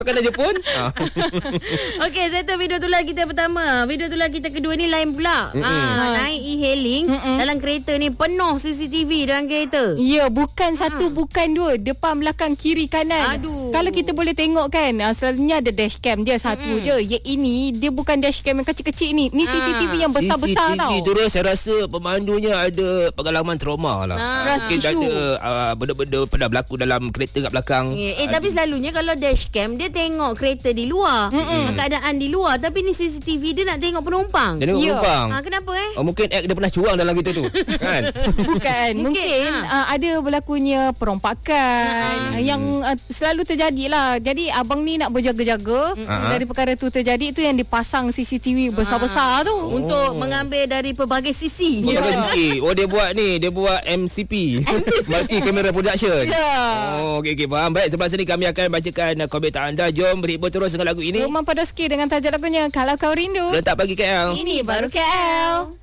Kena Jepun. Okey, satu video tular kita pertama. Video tular kita kedua ni lain pula. Naik e-hailing dalam kereta ni penuh CCTV dalam kereta. Ya, bukan satu, bukan dua. Depan, belakang, kiri, kanan. Aduh. Kalau kita boleh tengok kan, selalunya ada dashcam dia satu je. Yang ini, dia bukan dashcam yang kecil-kecil ni. Ni CCTV yang besar-besar tau. CCTV tu saya rasa pemandunya ada pengalaman trauma lah. Mungkin ada benda-benda pernah berlaku dalam kereta kat belakang. Tapi selalunya kalau dashcam, dia tengok kereta di luar, keadaan di luar. Tapi ni CCTV dia nak tengok penumpang. Dia tengok penumpang. Kenapa mungkin dia pernah curang dalam kereta tu. Kan? Bukan. Mungkin ada berlakunya perompakan yang selalu terjadi lah. Jadi abang ni nak berjaga-jaga dari perkara tu terjadi. Itu yang dipasang CCTV besar-besar tu untuk mengambil dari pelbagai sisi. Dia buat ni, dia buat MCP. Multi Camera Production. Okey, faham. Baik, sebab sini kami akan bacakan komentar anda. Jom berhibur terus dengan lagu ini. Roman Podoski dengan tajuk lagunya Kalau Kau Rindu. Letak pagi KL. Ini baru KL.